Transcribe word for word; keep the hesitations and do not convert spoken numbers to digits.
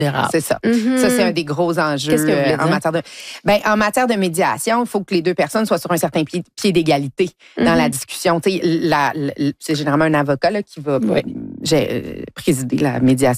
C'est ça. Mm-hmm. Ça, c'est un des gros enjeux Qu'est-ce que vous voulez euh, en dire? matière de. Ben, en matière de médiation, il faut que les deux personnes soient sur un certain pied, pied d'égalité mm-hmm. dans la discussion. Tu sais, la, la, c'est généralement un avocat là, qui va oui. j'ai, euh, présider la médiation.